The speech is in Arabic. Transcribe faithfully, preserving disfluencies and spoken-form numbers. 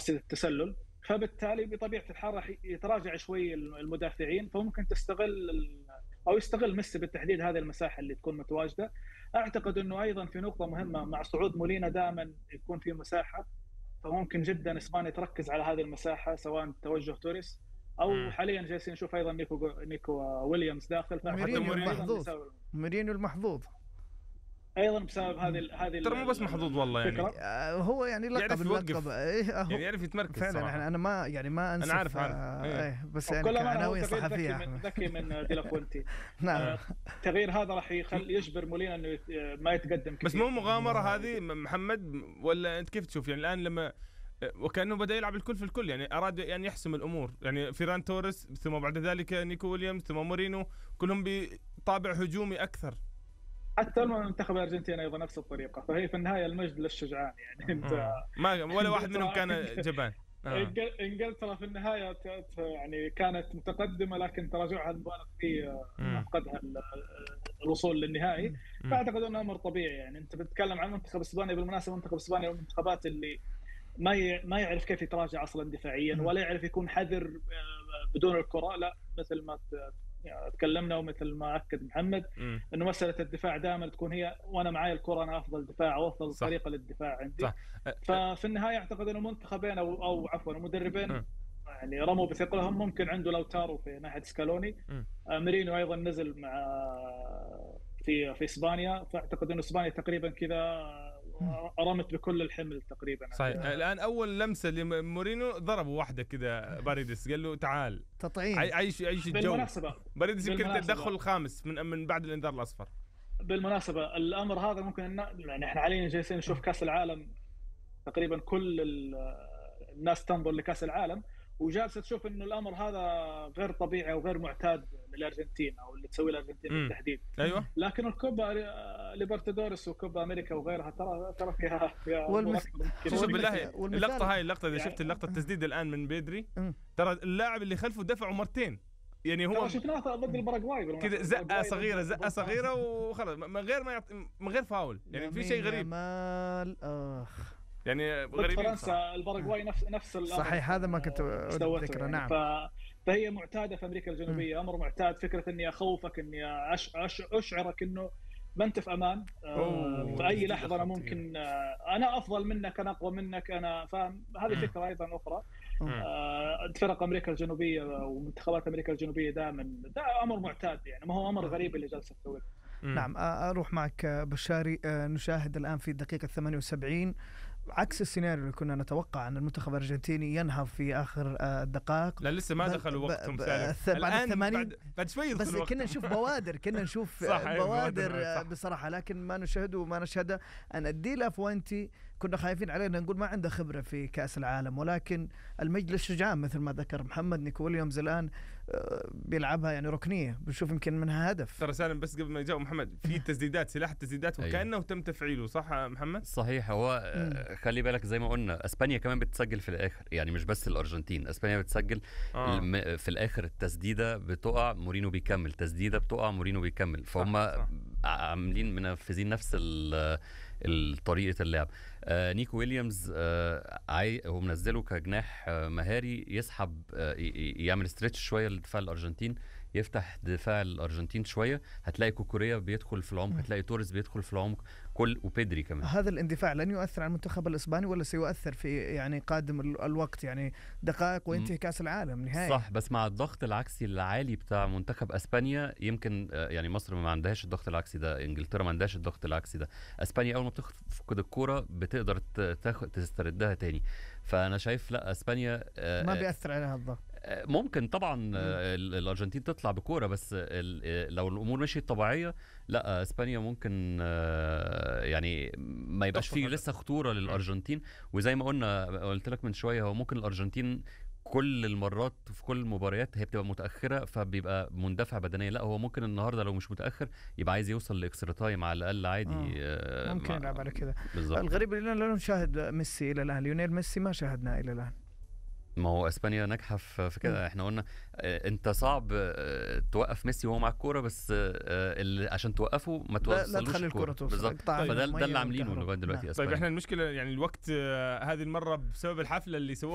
مقصد التسلل، فبالتالي بطبيعة الحال راح يتراجع شوي المدافعين، فممكن تستغل أو يستغل ميسي بالتحديد هذه المساحة اللي تكون متواجدة. أعتقد أنه أيضا في نقطة مهمة مع صعود مولينا دائما يكون في مساحة، فممكن جدا إسبانيا تركز على هذه المساحة سواء توجه توريس أو م. حاليا جالسين نشوف أيضا نيكو نيكو ويليامز داخل. مورينيو المحظوظ مورينيو المحظوظ ايضا بسبب هذه هذه ترى مو بس محظوظ والله يعني هو يعني لقب اللقب ايه يعني يعرف يتمركز فعلا صراحة. انا ما يعني ما انسى انا عارف عارف ايه. ايه بس يعني كعناوين صحفيه من ذكي من ديلافونتي نعم التغيير هذا راح يخلي يجبر مولينا انه ما يتقدم كثير. بس مو مغامره هذه محمد ولا انت كيف تشوف يعني الان لما وكانه بدا يلعب الكل في الكل يعني اراد يعني يحسم الامور يعني فيران توريس ثم بعد ذلك نيكو ويليامز ثم مورينو كلهم بطابع هجومي اكثر. حتى المنتخب الارجنتيني ايضا نفس الطريقه، فهي في النهايه المجد للشجعان يعني انت ما ولا واحد منهم كان جبان. آه. انجلترا في النهايه يعني كانت متقدمه لكن تراجعها المبالغ فيه فقدها الوصول للنهائي، فاعتقد انه امر طبيعي. يعني انت بتتكلم عن منتخب اسبانيا، بالمناسبه منتخب اسبانيا من المنتخبات اللي ما ما يعرف كيف يتراجع اصلا دفاعيا ولا يعرف يكون حذر بدون الكره، لا مثل ما يعني تكلمنا ومثل ما أكد محمد م. إنه مسألة الدفاع دائما تكون هي وأنا معايا الكرة أنا أفضل دفاع أو أفضل صح. طريقة للدفاع عندي صح. ففي النهاية أعتقد إنه منتخبين أو أو عفوا المدربين م. يعني رموا بثقلهم. ممكن عنده لوتارو في ناحية سكالوني، ميرينو أيضا نزل مع في في إسبانيا، فأعتقد إنه إسبانيا تقريبا كذا رمت بكل الحمل تقريبا. صحيح. الآن أول لمسة لمورينو ضربوا واحدة كده باريدس قال له تعال تطعيم عيش عيش الجو. بالمناسبة باريدس يمكن التدخل الخامس من من بعد الإنذار الأصفر. بالمناسبة الأمر هذا ممكن يعني إحنا حاليا جالسين نشوف كأس العالم تقريبا كل الناس تنظر لكأس العالم وجالسة تشوف إنه الأمر هذا غير طبيعي وغير معتاد للأرجنتين أو اللي تسوي الأرجنتين بالتحديد. أيوة. لكن الكوبا ليبرتادوريس وكوبا أمريكا وغيرها ترى ترى فيها فيها والمس... شوف بالله اللقطة هاي اللقطة إذا شفت اللقطة التسديد الآن من بيدري ترى اللاعب اللي خلفه دفعه مرتين يعني هو شفناه ضد الباراغواي كذا زقة صغيرة زقة صغيرة وخلاص من غير ما يعط... من غير فاول يعني في شيء غريب مال اخ يعني غريب. فرنسا الباراغواي نفس نفس صحيح هذا ما كنت أذكره يعني. نعم. فهي معتادة في أمريكا الجنوبية م. أمر معتاد فكرة إني أخوفك إني أش... أش... أشعرك إنه ما أنت في أمان آه في أي لحظة أنا ممكن آه أنا أفضل منك أنا أقوى منك أنا فاهم. هذه فكرة أيضا أخرى. آه فرق أمريكا الجنوبية ومنتخبات أمريكا الجنوبية دائما ده أمر معتاد يعني ما هو أمر غريب اللي جالس تسويه. نعم. أروح معك بشاري. نشاهد الآن في الدقيقة ثمانية وسبعين عكس السيناريو اللي كنا نتوقع أن المنتخب الأرجنتيني ينهض في آخر الدقائق. لا لسه ما دخلوا وقتهم سالم بعد الثمانين بعد شوي بس كنا نشوف بوادر كنا نشوف بوادر بصراحة لكن ما نشاهده وما نشهده. أن دي لافوينتي كنا خايفين علينا نقول ما عنده خبرة في كأس العالم ولكن المجد للشجعان مثل ما ذكر محمد. نيكو ويليامز الآن بيلعبها يعني ركنية بنشوف يمكن منها هدف. ترى سالم بس قبل ما يجاوب محمد في تسديدات سلاح التسديدات وكأنه تم تفعيله صح محمد؟ صحيح. هو م. خلي بالك زي ما قلنا اسبانيا كمان بتسجل في الاخر يعني مش بس الارجنتين. اسبانيا بتسجل آه. في الاخر التسديده بتقع مورينو بيكمل تسديده بتقع مورينو بيكمل فهم صح صح. عاملين منفذين نفس الطريقه اللعب. آه نيكو ويليامز آه عاي هو منزله كجناح آه مهاري يسحب آه يعمل ستريتش شويه لدفاع الارجنتين يفتح دفاع الارجنتين شويه. هتلاقي كوكوريا بيدخل في العمق هتلاقي توريس بيدخل في العمق كل وبيدري كمان. هذا الاندفاع لن يؤثر على المنتخب الاسباني ولا سيؤثر في يعني قادم الوقت يعني دقائق وينتهي كاس العالم نهائي صح. بس مع الضغط العكسي العالي بتاع منتخب اسبانيا يمكن يعني مصر ما عندهاش الضغط العكسي ده انجلترا ما عندهاش الضغط العكسي ده. اسبانيا اول ما بتفقد الكوره بتقدر تاخد تستردها تاني. فانا شايف لا اسبانيا ما بيأثر عليها الضغط. ممكن طبعا الارجنتين تطلع بكوره بس لو الامور مشيت طبيعيه لا اسبانيا ممكن يعني ما يبقاش فيه لسه خطوره للارجنتين. وزي ما قلنا قلت لك من شويه هو ممكن الارجنتين كل المرات في كل المباريات هي بتبقى متاخره فبيبقى مندفع بدنيا. لا هو ممكن النهارده لو مش متاخر يبقى عايز يوصل لاكسترا تايم على الاقل عادي. آه. ممكن يلعب على كده. الغريب اننا لا نشاهد ميسي الى الان. ليونيل ميسي ما شاهدناه الى الان. ما هو اسبانيا ناجحه في كده. احنا قلنا انت صعب توقف ميسي وهو مع الكوره بس عشان توقفه ما توصلوش الكوره بالظبط. فده ده اللي عاملينه لغايه دلوقتي. طيب احنا المشكله يعني الوقت هذه المره بسبب الحفله اللي سووها